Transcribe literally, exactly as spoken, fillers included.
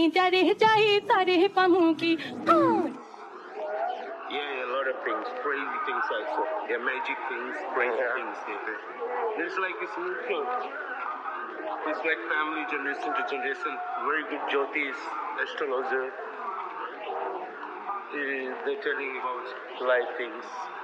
रह जाए सारे पामों की Yeah, a lot of things, crazy things also. Yeah, magic things, crazy yeah. things. Yeah. It's like it's moving. It's like family generation to generation. Very good Jyotis, astrologer. Uh, they're telling about life things.